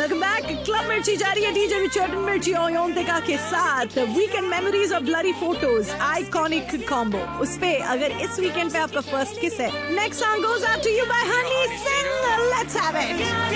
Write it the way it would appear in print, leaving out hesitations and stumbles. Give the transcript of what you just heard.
Welcome back. Club मिर्ची जारी है डीजे विचर्टन मिर्ची और योन्तिका के साथ। वीकेंड मेमोरीज और ब्लडी फोटोज, आइकॉनिक कॉम्बो। उस पे अगर इस वीकेंड पे आपका फर्स्ट किस है, next song goes out to you bye Honey Singh. Let's have it.